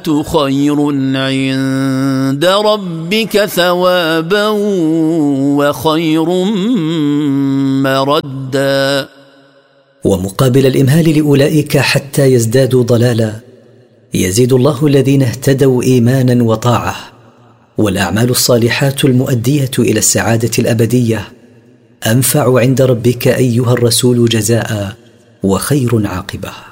خير عند ربك ثوابا وخير مردا. ومقابل الإمهال لأولئك حتى يزدادوا ضلالا يزيد الله الذين اهتدوا إيمانا وطاعة، والأعمال الصالحات المؤدية إلى السعادة الأبدية أنفع عند ربك أيها الرسول جزاء وخير عاقبة.